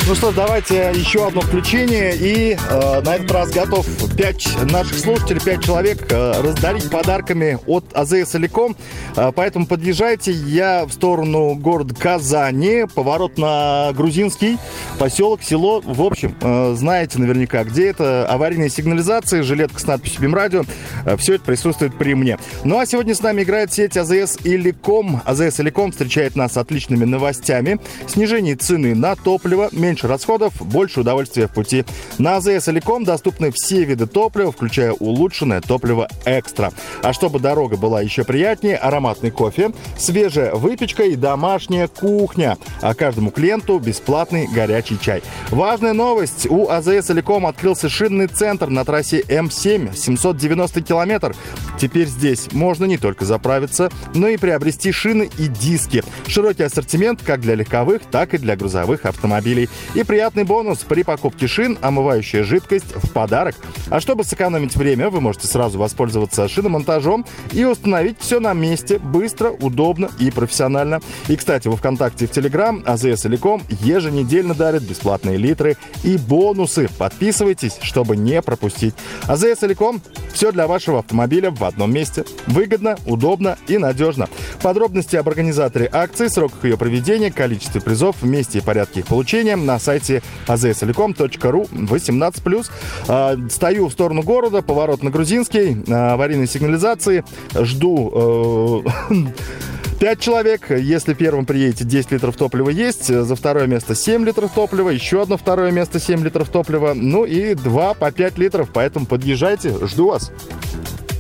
Ну что ж, давайте еще одно включение. И на этот раз готов 5 наших слушателей, 5 человек раздарить подарками от АЗС Элеком. Поэтому подъезжайте. Я в сторону города Казани. Поворот на Грузинский, поселок, село. В общем, знаете наверняка, где это. Аварийные сигнализации, жилетка с надписью БИМ-радио. Все это присутствует при мне. Ну а сегодня с нами играет сеть АЗС Элеком. АЗС Элеком встречает нас отличными новостями. Снижение цены на топливо, меньше расходов, больше удовольствия в пути. На АЗС Элеком доступны все виды топлива, включая улучшенное топливо экстра. А чтобы дорога была еще приятнее, ароматный кофе, свежая выпечка и домашняя кухня. А каждому клиенту бесплатный горячий чай. Важная новость. У АЗС Элеком открылся шинный центр на трассе М7, 790 километр. Теперь здесь можно не только заправиться, но и приобрести шины и диски. Широкий ассортимент как для легковых, так и для грузовых автомобилей. И приятный бонус: при покупке шин омывающая жидкость в подарок. А чтобы сэкономить время, вы можете сразу воспользоваться шиномонтажом и установить все на месте, быстро, удобно и профессионально. И, кстати, во ВКонтакте и в Телеграм АЗС Элеком еженедельно дарит бесплатные литры и бонусы. Подписывайтесь, чтобы не пропустить. АЗС Элеком — все для вашего автомобиля в одном месте. Выгодно, удобно и надежно. Подробности об организаторе акции, сроках ее проведения, количестве призов, месте и порядке их получения на сайте azselecom.ru 18+. Стою в сторону города, поворот на Грузинский, аварийной сигнализации. Жду 5 человек. Если первым приедете, 10 литров топлива есть. За второе место 7 литров топлива. Еще одно второе место 7 литров топлива. Ну и 2 по 5 литров. Поэтому подъезжайте. Жду вас.